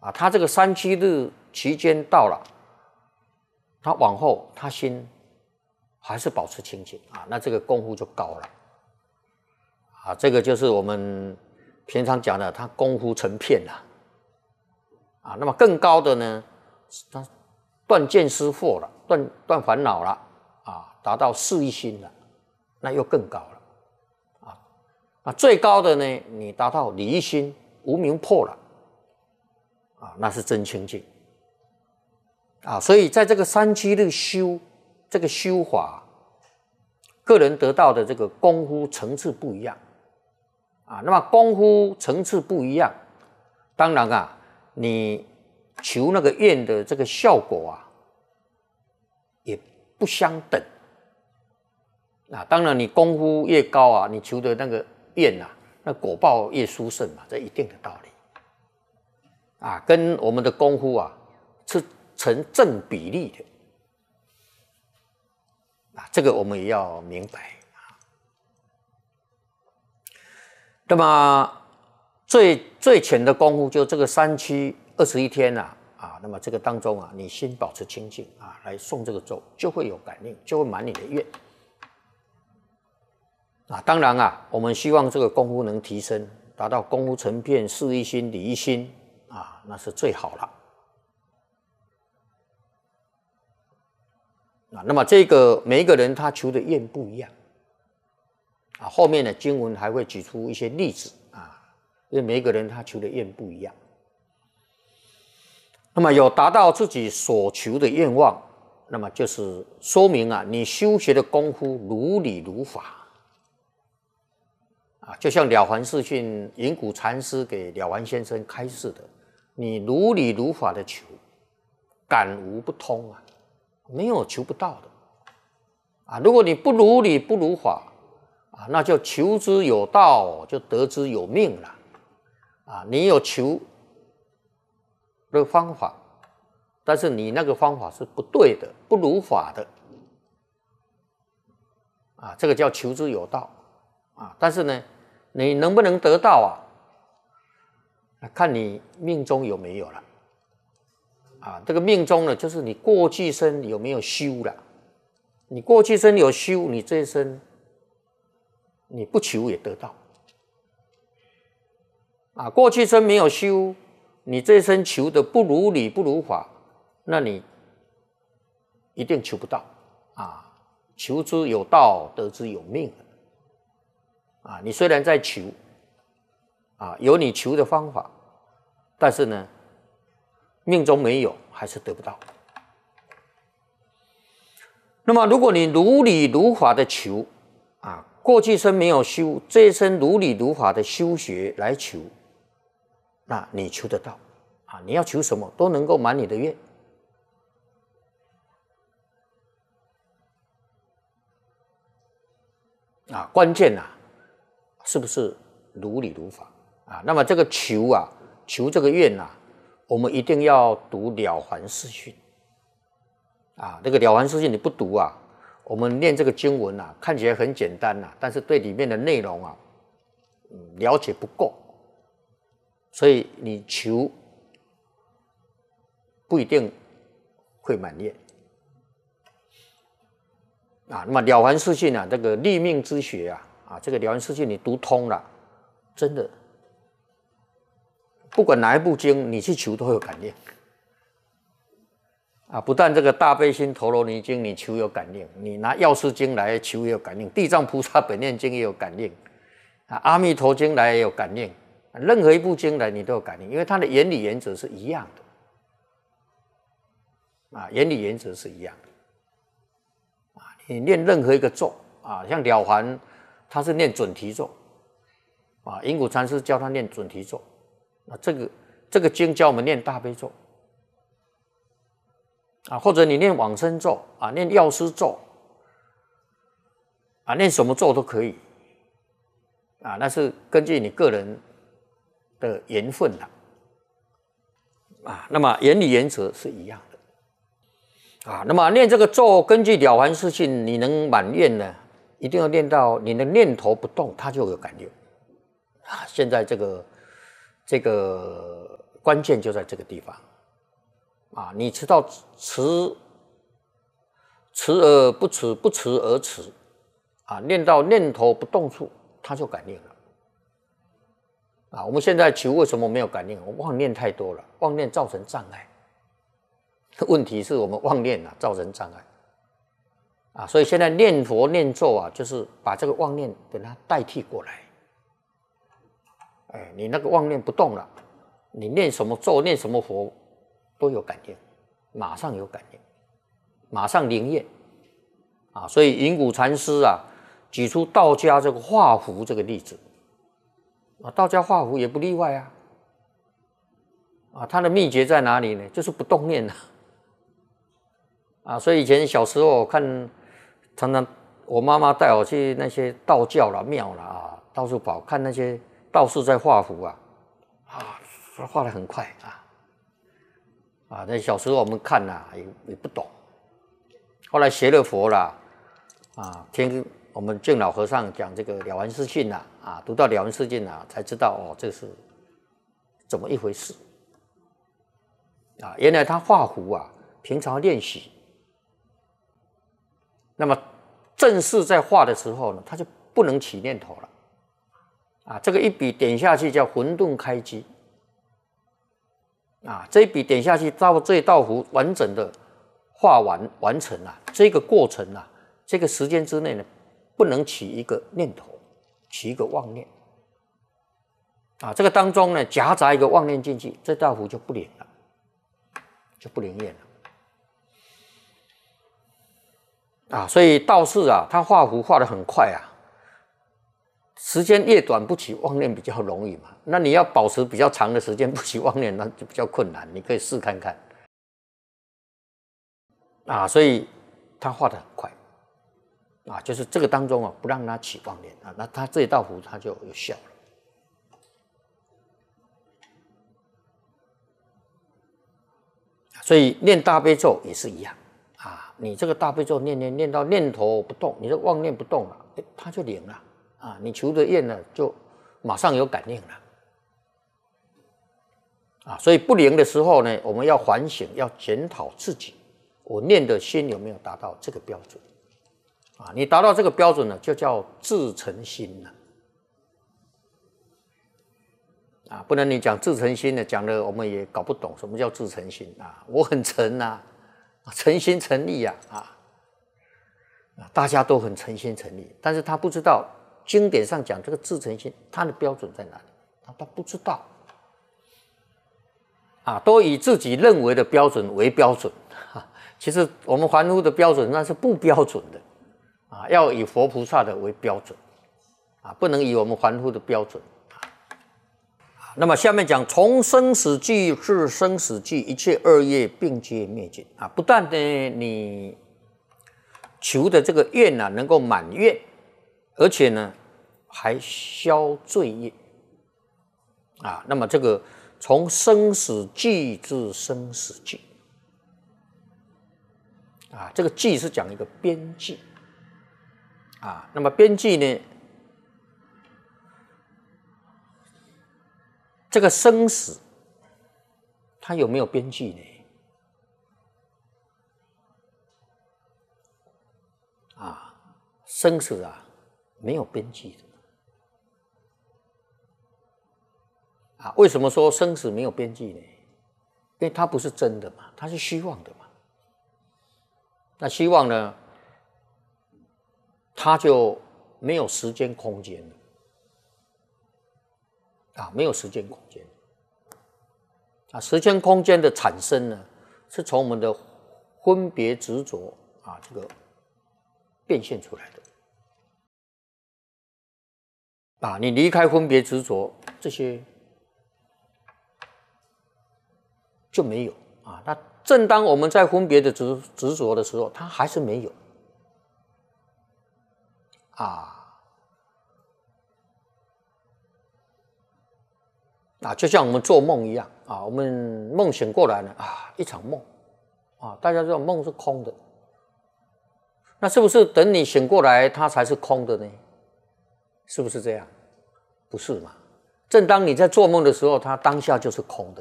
他这个3、7日期间到了，他往后他心还是保持清净那这个功夫就高了这个就是我们平常讲的，他功夫成片了那么更高的呢，他断见思惑了，断烦恼了达到事一心了，那又更高了最高的呢，你达到理一心，无明破了那是真清净所以在这个3、7日修这个修法，个人得到的这个功夫层次不一样那么功夫层次不一样，当然你求那个愿的这个效果也不相等当然你功夫越高你求的那个愿那果报越殊胜嘛，这一定的道理跟我们的功夫是成正比例的这个我们也要明白那么最浅的功夫就这个3、7、21天那么这个当中你心保持清净来诵这个咒，就会有感应，就会满你的愿当然我们希望这个功夫能提升，达到功夫成片，事一心，理一心那是最好了那么这个每一个人他求的愿不一样后面的经文还会举出一些例子因为每一个人他求的愿不一样。那么有达到自己所求的愿望，那么就是说明你修学的功夫如理如法就像了凡四训云谷禅师给了凡先生开示的，你如理如法的求，感无不通没有求不到的如果你不如理不如法那就求之有道，就得之有命了你有求的方法，但是你那个方法是不对的，不如法的这个叫求之有道但是呢，你能不能得到看你命中有没有了这个命中呢，就是你过去生有没有修了。你过去生有修，你这一生你不求也得到过去生没有修，你这一生求的不如理不如法，那你一定求不到求之有道，得之有命你虽然在求有你求的方法，但是呢命中没有，还是得不到。那么如果你如理如法的求过去生没有修，这一生如理如法的修学来求，那你求得到你要求什么都能够满你的愿关键是不是如理如法那么这个求这个愿我们一定要读了凡四训这个了凡四训你不读我们念这个经文看起来很简单但是对里面的内容了解不够，所以你求不一定会满愿那么了凡四训这个立命之学这个了凡四训你读通了，真的不管哪一部经你去求都会有感应不但这个大悲心陀罗尼经你求有感应，你拿药师经来求也有感应，地藏菩萨本愿经也有感应阿弥陀经来也有感应，任何一部经来你都有感应，因为它的原理原则是一样的原理原则是一样的你念任何一个咒像了凡他是念准提咒云谷禅师教他念准提咒这个经教我们念大悲咒或者你念往生咒念药师咒念什么咒都可以那是根据你个人的缘分那么原理原则是一样的那么念这个咒，根据了凡四训你能满愿呢，一定要念到你的念头不动，它就有感应现在这个关键就在这个地方啊！你知道持而不持，不持而持啊，念到念头不动处，它就感应了啊！我们现在求为什么没有感应？我们妄念太多了，妄念造成障碍。问题是我们妄念造成障碍啊！所以现在念佛念咒啊，就是把这个妄念给它代替过来。你那个妄念不动了，你念什么咒念什么佛都有感应，马上有感应，马上灵验啊！所以云谷禅师啊举出道家这个画符这个例子啊，道家画符也不例外啊，它的秘诀在哪里呢？就是不动念啊！所以以前小时候我看，常常我妈妈带我去那些道教啦庙啦啊，到处跑看那些道士在画符画得很快那小时候我们看也不懂，后来学了佛啦听我们净老和尚讲这个了凡四训读到了凡四训才知道这是怎么一回事原来他画符平常练习，那么正式在画的时候呢，他就不能起念头了这个一笔点下去叫混沌开机这一笔点下去到这一道符完整的画完成这个过程这个时间之内呢，不能起一个念头，起一个妄念这个当中呢夹杂一个妄念进去，这道符就不灵了，就不灵验了所以道士他画符画得很快时间越短不起妄念比较容易嘛，那你要保持比较长的时间不起妄念，那就比较困难，你可以试看看所以他画得很快就是这个当中不让他起妄念那他这一道符他就有效了所以念大悲咒也是一样你这个大悲咒念到念头不动，你的妄念不动了它就灵了你求的愿呢，就马上有感应了所以不灵的时候呢，我们要反省，要检讨自己，我念的心有没有达到这个标准你达到这个标准呢，就叫至诚心了不能你讲至诚心呢，讲的我们也搞不懂什么叫至诚心我很诚诚心诚意大家都很诚心诚意，但是他不知道经典上讲这个至诚心，它的标准在哪里？他不知道都以自己认为的标准为标准其实我们凡夫的标准那是不标准的要以佛菩萨的为标准不能以我们凡夫的标准那么下面讲从生死际至生死际，一切恶业并皆灭尽不但呢你求的这个愿能够满愿，而且呢还消罪业那么这个从生死际至生死际这个际是讲一个边际那么边际呢，这个生死它有没有边际呢？生死没有边际的为什么说生死没有边际呢？因为它不是真的嘛，它是虚妄的嘛。那虚妄呢，它就没有时间空间了没有时间空间时间空间的产生呢，是从我们的分别执着这个变现出来的你离开分别执着，这些就没有那正当我们在分别的执着的时候，它还是没有就像我们做梦一样我们梦醒过来呢一场梦大家知道梦是空的，那是不是等你醒过来它才是空的呢？是不是这样？不是嘛？正当你在做梦的时候，它当下就是空的。